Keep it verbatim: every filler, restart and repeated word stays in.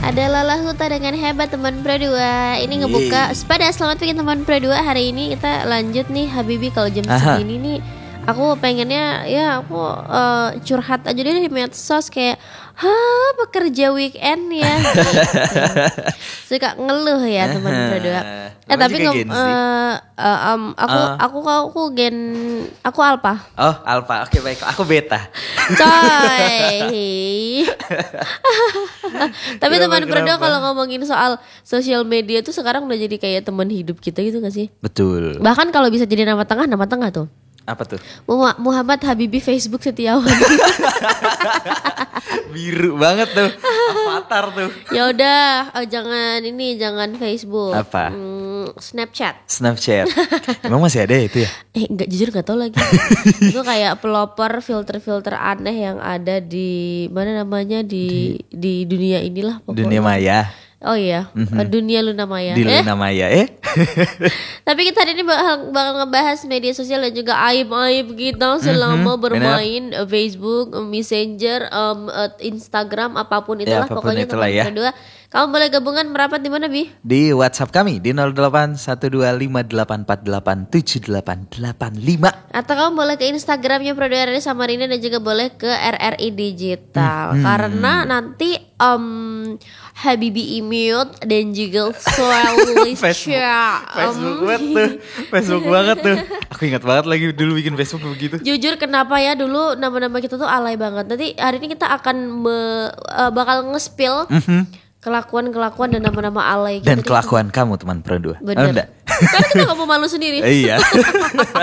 Adalah Huta dengan hebat teman Pro dua. Ini ngebuka Pada selamat pagi teman Pro dua. Hari ini kita lanjut nih Habibi. Kalau jam Aha. segini nih aku pengennya ya aku uh, curhat aja deh di medsos kayak hah bekerja weekend ya gitu. Suka ngeluh ya teman Pro dua. Eh tapi ngom, uh, uh, um, aku, uh. aku aku aku gen aku alpha. Oh alpha, oke baik. Aku beta. Coy. Tapi teman Pro dua kalau ngomongin soal sosial media tuh sekarang udah jadi kayak teman hidup kita gitu gak sih? Betul. Bahkan kalau bisa jadi nama tengah, nama tengah tuh. Apa tuh? Muhammad Habibi Facebook Setiawan. Biru banget tuh. Avatar tuh. Ya udah, oh, jangan ini, jangan Facebook. Apa? Hmm, Snapchat. Snapchat. Emang masih ada itu ya? Eh, enggak jujur enggak tahu lagi. Itu kayak pelopor filter-filter aneh yang ada di mana namanya di di, di dunia inilah pokoknya. Dunia maya. Oh iya, mm-hmm. Dunia Luna Maya. Di eh? Luna Maya, eh? Tapi kita hari ini bakal, bakal ngebahas media sosial dan juga aib-aib kita selama mm-hmm. bermain Bener. Facebook, Messenger, um, Instagram, apapun itulah ya, apapun pokoknya itulah teman ya. kedua. Kamu boleh gabungan merapat di mana, Bi? Di WhatsApp kami di nol delapan satu dua lima delapan empat delapan tujuh delapan delapan lima. Atau kamu boleh ke Instagramnya Pro dua R R I Samarinda dan juga boleh ke R R I Digital. Hmm. Karena nanti um, Habibi Imut dan juga Soalisha Facebook, Facebook banget tuh. Facebook banget tuh. Aku ingat banget lagi dulu bikin Facebook begitu. Jujur kenapa ya dulu nama-nama kita tuh alay banget. Nanti hari ini kita akan me, uh, bakal nge-spill mm-hmm. kelakuan-kelakuan dan nama-nama alay dan kelakuan itu. Kamu teman Pro dua. Bener. Oh, kan kita gak mau malu sendiri. Iya.